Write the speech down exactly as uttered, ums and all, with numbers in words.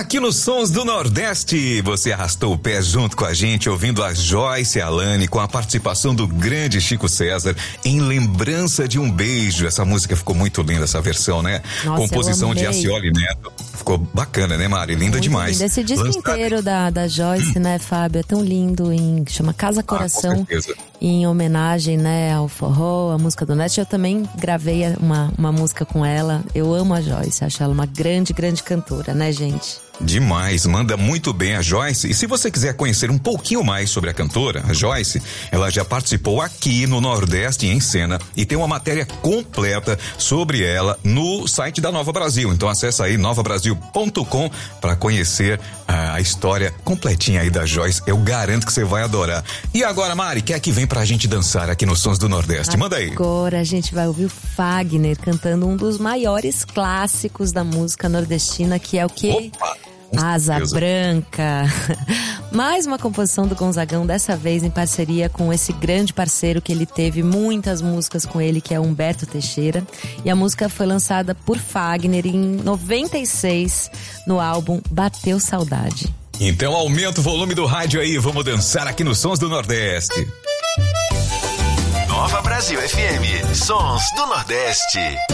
Aqui nos Sons do Nordeste, você arrastou o pé junto com a gente, ouvindo a Joyce e a Alane, com a participação do grande Chico César, em Lembrança de um Beijo. Essa música ficou muito linda, essa versão, né? Nossa, composição de Acioli Neto. Ficou bacana, né, Mari? Linda muito demais. Lindo. Esse disco Lançado... inteiro da, da Joyce, né, Fábio? É tão lindo, em, chama Casa Coração. Ah, com certeza. Em homenagem, né, ao forró, a música do Neto. Eu também gravei uma, uma música com ela. Eu amo a Joyce, acho ela uma grande, grande cantora, né, gente? Demais, manda muito bem a Joyce. E se você quiser conhecer um pouquinho mais sobre a cantora, a Joyce, ela já participou aqui no Nordeste em Cena e tem uma matéria completa sobre ela no site da Nova Brasil. Então acessa aí nova brasil ponto com para conhecer a, a história completinha aí da Joyce. Eu garanto que você vai adorar. E agora, Mari, quer que vem pra gente dançar aqui nos Sons do Nordeste? Manda aí. Agora a gente vai ouvir o Fagner cantando um dos maiores clássicos da música nordestina, que é o quê? Opa! Asa Branca. Mais uma composição do Gonzagão, dessa vez em parceria com esse grande parceiro que ele teve muitas músicas com ele, que é Humberto Teixeira. E a música foi lançada por Fagner em noventa e seis no álbum Bateu Saudade. Então aumenta o volume do rádio aí, vamos dançar aqui nos Sons do Nordeste. Nova Brasil F M, Sons do Nordeste.